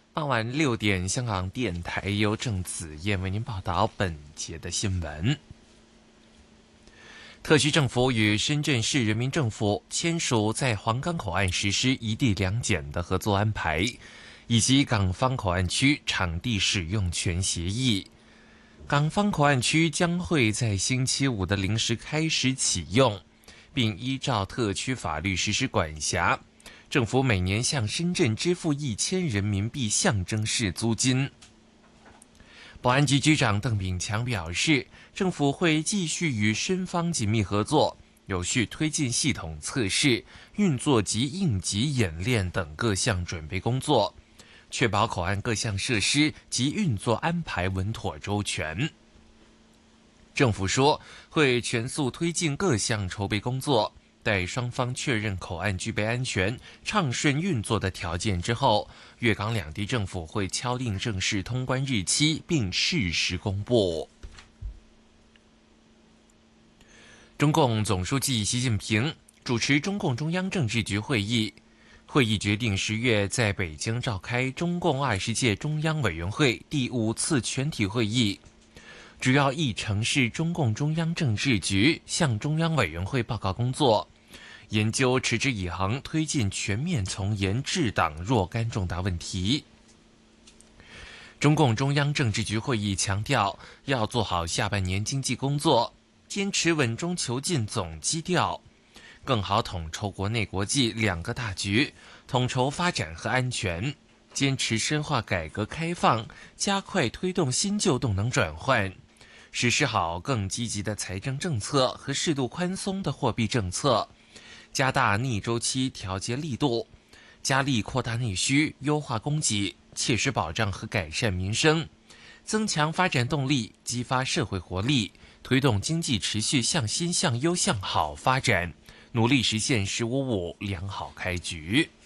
傍晚6点，香港电台由郑子燕为您报道本节的新闻。特区政府与深圳市人民政府签署在皇岗口岸实施一地两检的合作安排，以及港方口岸区场地使用权协议。港方口岸区将会在星期五的零时开始启用，并依照特区法律实施管辖。政府每年向深圳支付1000人民币象征式租金。保安局局长邓炳强表示，政府会继续与深方紧密合作，有序推进系统测试、运作及应急演练等各项准备工作，确保口岸各项设施及运作安排稳妥周全。政府说，会全速推进各项筹备工作，待双方确认口岸具备安全、畅顺运作的条件之后，粤港两地政府会敲定正式通关日期，并适时公布。中共总书记习近平主持中共中央政治局会议，会议决定10月在北京召开中共20届中央委员会第5次全体会议，主要议程是中共中央政治局向中央委员会报告工作，研究持之以恒推进全面从严治党若干重大问题。中共中央政治局会议强调，要做好下半年经济工作，坚持稳中求进总基调，更好统筹国内国际2个大局，统筹发展和安全，坚持深化改革开放，加快推动新旧动能转换，实施好更积极的财政政策和适度宽松的货币政策，加大逆周期调节力度，加力扩大内需，优化供给，切实保障和改善民生，增强发展动力，激发社会活力，推动经济持续向新向优向好发展，努力实现“十五五”良好开局。